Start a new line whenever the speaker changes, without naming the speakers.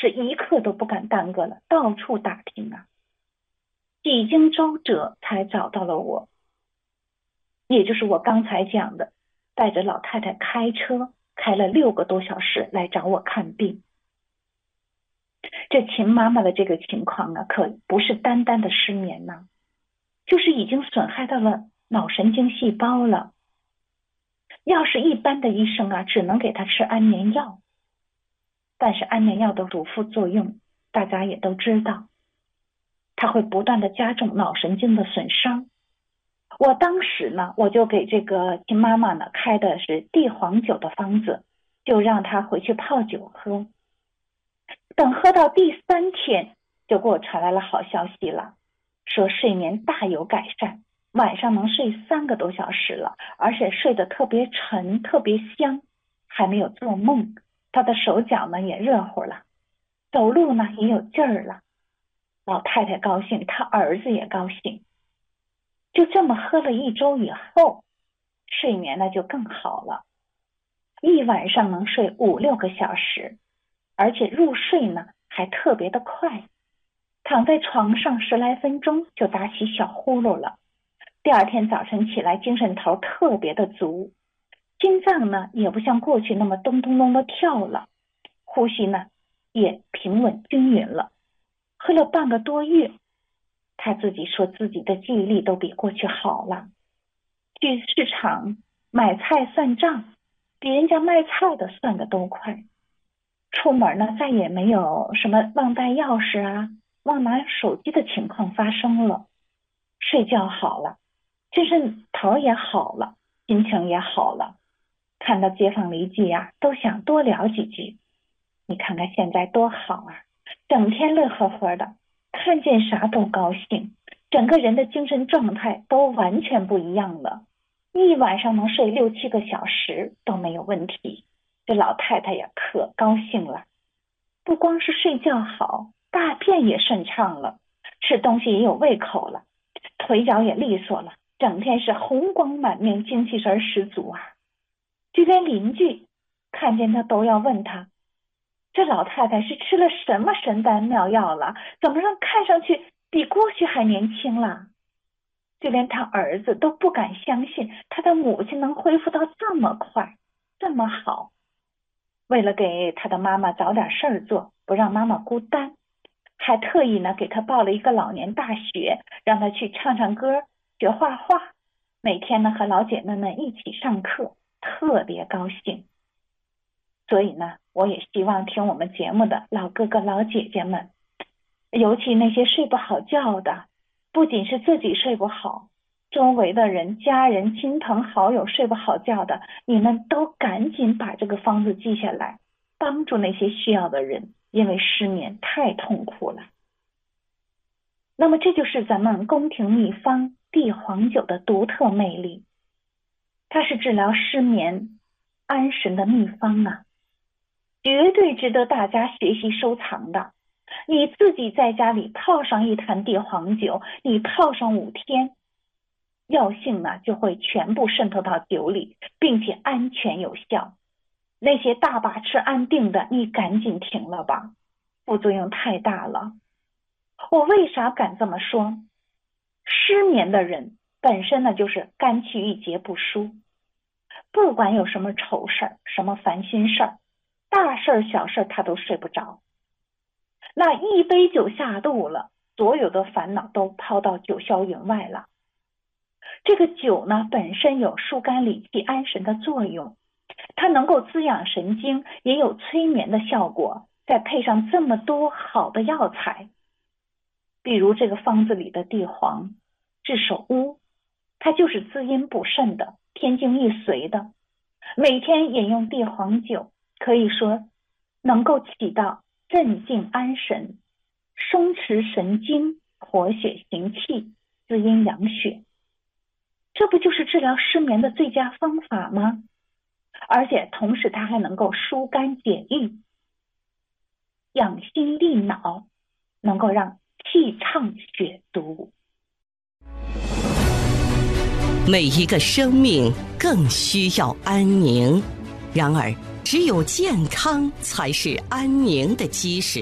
是一刻都不敢耽搁了，到处打听啊，几经周折才找到了我，也就是我刚才讲的，带着老太太开车开了6个多小时来找我看病。这秦妈妈的这个情况呢，可不是单单的失眠呢，就是已经损害到了脑神经细胞了。要是一般的医生啊，只能给她吃安眠药，但是安眠药的主副作用大家也都知道，它会不断的加重脑神经的损伤。我当时呢，我就给这个秦妈妈呢开的是地黄酒的方子，就让她回去泡酒喝。等喝到第3天，就给我传来了好消息了，说睡眠大有改善，晚上能睡3个多小时了，而且睡得特别沉，特别香，还没有做梦。她的手脚呢也热乎了，走路呢也有劲儿了。老太太高兴，她儿子也高兴。就这么喝了1周以后，睡眠呢就更好了，一晚上能睡5、6个小时，而且入睡呢还特别的快，躺在床上10来分钟就打起小呼噜了。第2天早晨起来精神头特别的足，心脏呢也不像过去那么咚咚咚的跳了，呼吸呢也平稳均匀了。喝了半个多月，他自己说自己的记忆力都比过去好了，去市场买菜算账，比人家卖菜的算的都快。出门呢再也没有什么忘带钥匙啊、忘拿手机的情况发生了。睡觉好了，精神头也好了，心情也好了，看到街坊邻居啊都想多聊几句。你看看现在多好啊，整天乐呵呵的，看见啥都高兴，整个人的精神状态都完全不一样了，一晚上能睡6、7个小时都没有问题。这老太太呀可高兴了，不光是睡觉好，大便也顺畅了，吃东西也有胃口了，腿脚也利索了，整天是红光满面，精气神十足啊。就连邻居看见她都要问她，这老太太是吃了什么神丹妙药了，怎么让看上去比过去还年轻了？就连他儿子都不敢相信他的母亲能恢复到这么快，这么好。为了给他的妈妈找点事儿做，不让妈妈孤单，还特意呢给他报了一个老年大学，让他去唱唱歌，学画画，每天呢和老姐妹们一起上课，特别高兴。所以呢，我也希望听我们节目的老哥哥老姐姐们，尤其那些睡不好觉的，不仅是自己睡不好，周围的人、家人、亲朋好友睡不好觉的，你们都赶紧把这个方子记下来，帮助那些需要的人，因为失眠太痛苦了。那么这就是咱们宫廷秘方地黄酒的独特魅力，它是治疗失眠安神的秘方啊，绝对值得大家学习收藏的。你自己在家里泡上一坛地黄酒，你泡上5天，药性呢就会全部渗透到酒里，并且安全有效。那些大把吃安定的，你赶紧停了吧，副作用太大了。我为啥敢这么说？失眠的人本身呢就是肝气郁结不舒，不管有什么愁事儿、什么烦心事儿，大事儿小事儿他都睡不着。那一杯酒下肚了，所有的烦恼都抛到九霄云外了。这个酒呢本身有疏肝理气安神的作用，它能够滋养神经，也有催眠的效果，再配上这么多好的药材，比如这个方子里的地黄治手污，它就是滋阴补肾的，天经易随的。每天饮用地黄酒，可以说能够起到镇静安神、松弛神经、活血行气、滋阴养血，这不就是治疗失眠的最佳方法吗？而且同时它还能够疏肝解郁、养心利脑，能够让气畅血毒。
每一个生命更需要安宁，然而只有健康才是安宁的基石。